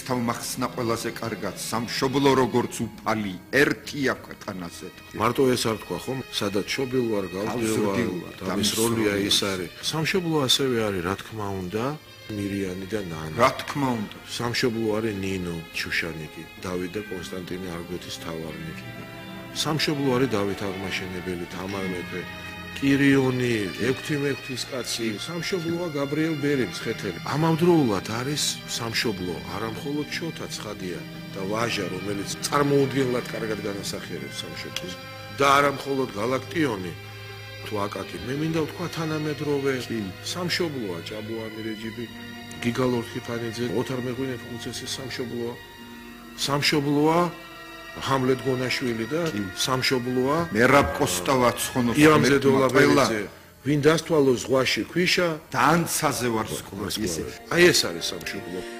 მახსნა ყველაზე კარგად სამშობლო როგორც უფალი ერთია ქვეყანაზე. მარტო ეს არ თქვა ხომ? სადაც შობილ ვარ, გავზრდილ ვარ, და მის როლია ის არის. სამშობლო ასევე არის, რა თქმა უნდა, მირიანი და ნანა. რა თქმა უნდა. სამშობლო არის ნინო ჩუშანიკი, დავით და კონსტანტინე არგვეთის თავარნიკი. სამშობლო არის დავით აღმაშენებელი, თამარ მეფე, კირიონი, ექვთიმეფთის კაცი, სამშობლოა გაბრიელ ბერი მცხეთელი. ამავდროულად არის სამშობლო არა მხოლოდ შოთა ცხადია და ვაჟა, რომელიც წარმოუდგენლად კარგად განასახიერებს სამშობლოს და არა მხოლოდ გალაქტიონი თუ აკაკი. მე მინდა ვთქვა თანამედროვე სამშობლოა ჭაბო ამირეჯიბი, გიგა ლორთქიფანიძე, ოთარ მეღვინე-ფუქუცესის სამშობლოა. სამშობლოა ჰამლეთ გონაშვილი და სამშობლოა მერაბ კოსტავაცხონოს იამზე დოლაბერიძე, ვინ დასთვალოს ზღვაში ქვიშა და ანცაზე ვარსკვლავი. აი ეს არის სამშობლო.